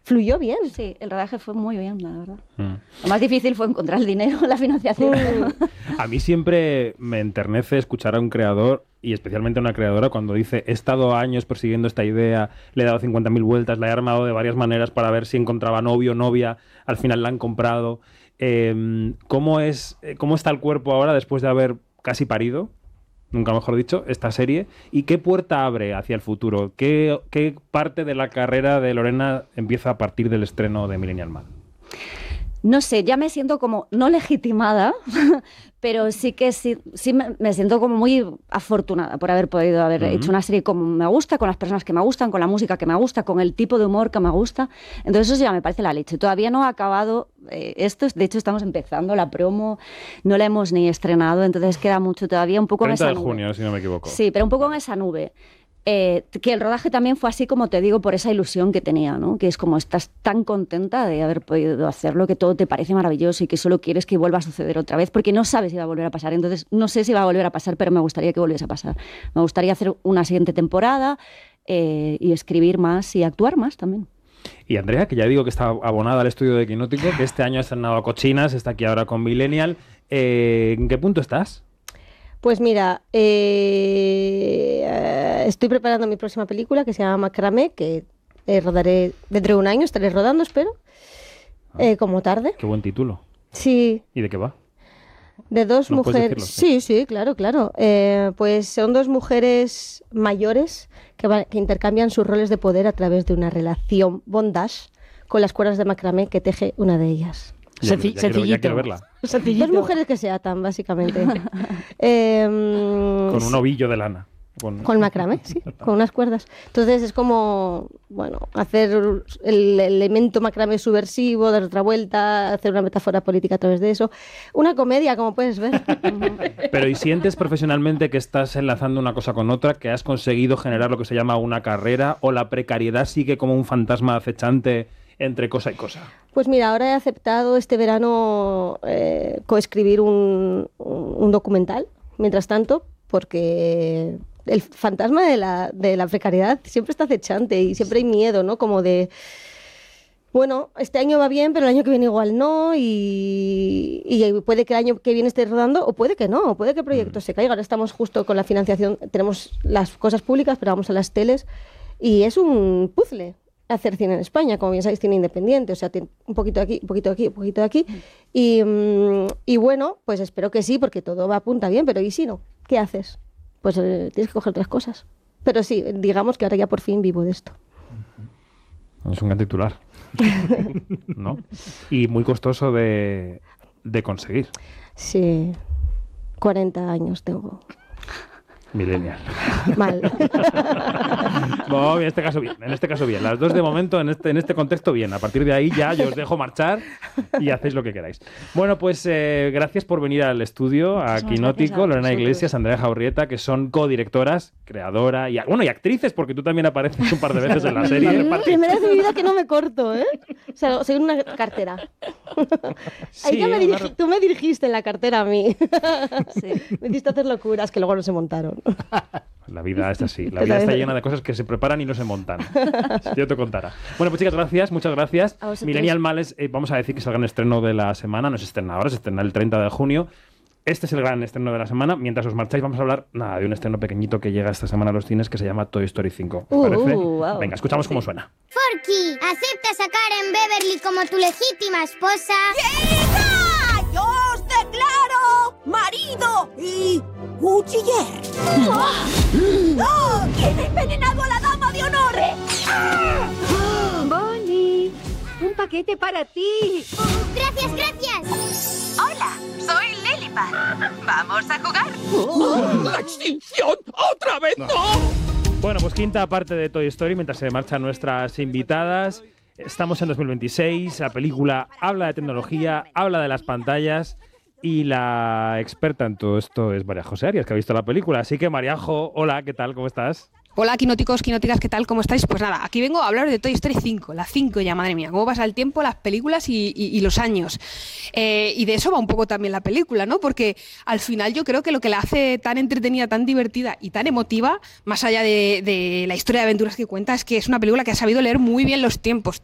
fluyó bien. Sí, el rodaje fue muy bien, la verdad. Lo más difícil fue encontrar el dinero, la financiación. A mí siempre me enternece escuchar a un creador, y especialmente a una creadora, cuando dice: he estado años persiguiendo esta idea, le he dado 50.000 vueltas, la he armado de varias maneras para ver si encontraba novio o novia, al final la han comprado. ¿Cómo está el cuerpo ahora después de haber casi parido, nunca mejor dicho, esta serie? ¿Y qué puerta abre hacia el futuro? ¿Qué parte de la carrera de Lorena empieza a partir del estreno de Millennial Man? No sé, ya me siento como no legitimada, pero sí que me siento como muy afortunada por haber podido haber hecho una serie como me gusta, con las personas que me gustan, con la música que me gusta, con el tipo de humor que me gusta. Entonces eso ya me parece la leche. Todavía no ha acabado esto, de hecho estamos empezando la promo, no la hemos ni estrenado, entonces queda mucho todavía, un poco en esa nube. 30 de junio, si no me equivoco. Sí, pero un poco en esa nube. Que el rodaje también fue así, como te digo, por esa ilusión que tenía, ¿no? Que es como estás tan contenta de haber podido hacerlo, que todo te parece maravilloso y que solo quieres que vuelva a suceder otra vez, porque no sabes si va a volver a pasar. Entonces, no sé si va a volver a pasar, pero me gustaría que volviese a pasar. Me gustaría hacer una siguiente temporada y escribir más y actuar más también. Y Andrea, que ya digo que está abonada al estudio de Quinótico, que este año ha estrenado Cochinas, está aquí ahora con Millennial. ¿En qué punto estás? Pues mira, estoy preparando mi próxima película que se llama Macramé, que rodaré dentro de un año, estaré rodando, espero, como tarde. Qué buen título. Sí. ¿Y de qué va? De dos ¿No puedes mujeres. decirlo? Sí, claro. Pues son dos mujeres mayores que intercambian sus roles de poder a través de una relación bondage con las cuerdas de macramé que teje una de ellas. Ya quiero verla. Dos mujeres que se atan, básicamente. Con un ovillo de lana. Con macramé, sí, con unas cuerdas. Entonces es como, hacer el elemento macramé subversivo, dar otra vuelta, hacer una metáfora política a través de eso. Una comedia, como puedes ver. Pero ¿y sientes profesionalmente que estás enlazando una cosa con otra, que has conseguido generar lo que se llama una carrera, o la precariedad sigue como un fantasma acechante entre cosa y cosa? Pues mira, ahora he aceptado este verano coescribir un documental, mientras tanto, porque el fantasma de la precariedad siempre está acechante y siempre hay miedo, ¿no? Como de, este año va bien, pero el año que viene igual no, y puede que el año que viene esté rodando, o puede que no, puede que el proyecto se caiga. Ahora estamos justo con la financiación, tenemos las cosas públicas, pero vamos a las teles, y es un puzzle hacer cine en España, como bien sabéis, cine independiente, o sea, un poquito aquí, un poquito aquí, un poquito aquí, y bueno, pues espero que sí, porque todo va a punta bien, pero ¿y si no? ¿Qué haces? Pues tienes que coger otras cosas. Pero sí, digamos que ahora ya por fin vivo de esto. Es un gran titular, ¿no? Y muy costoso de conseguir. Sí, 40 años tengo. Millennial. Mal. No, en este caso bien. Las dos de momento, en este contexto, bien. A partir de ahí ya yo os dejo marchar y hacéis lo que queráis. Bueno, pues gracias por venir al estudio, a Quinótico, Lorena Iglesias, Andrea Jaurrieta, que son codirectoras, creadora y actrices, porque tú también apareces un par de veces en la serie. Primera vez en mi vida que no me corto, ¿eh? O sea, soy una cartera. Sí, tú me dirigiste en la cartera a mí. Sí. Me hiciste hacer locuras que luego no se montaron. La vida es así. La vida está llena de cosas que se preparan y no se montan. Si yo te contara. Bueno, pues chicas, gracias, muchas gracias. Millennial Man es, vamos a decir que es el gran estreno de la semana. No se estrena ahora, se estrena el 30 de junio. Este es el gran estreno de la semana. Mientras os marcháis, vamos a hablar de un estreno pequeñito que llega esta semana a los cines, que se llama Toy Story 5. ¿Os parece? Wow. Venga, escuchamos cómo suena. Forky, ¿aceptas a Karen Beverly como tu legítima esposa? ¡Hija! ¡Yo os declaro marido y cuchiller! ¡Oh! ¿Quién ha envenenado a la dama de honor? Bonnie, un paquete para ti. Gracias, gracias. Hola, soy Lilipad. ¿Vamos a jugar? ¡La extinción! ¡Otra vez no! Bueno, pues quinta parte de Toy Story, mientras se marchan nuestras invitadas. Estamos en 2026, la película habla de tecnología, habla de las pantallas, y la experta en todo esto es María José Arias, que ha visto la película. Así que, Mariajo, hola, ¿qué tal? ¿Cómo estás? Hola, quinóticos, quinóticas, ¿qué tal? ¿Cómo estáis? Pues nada, aquí vengo a hablar de Toy Story 5, la 5 ya, madre mía, cómo pasa el tiempo, las películas y los años. Y de eso va un poco también la película, ¿no? Porque al final yo creo que lo que la hace tan entretenida, tan divertida y tan emotiva, más allá de la historia de aventuras que cuenta, es que es una película que ha sabido leer muy bien los tiempos.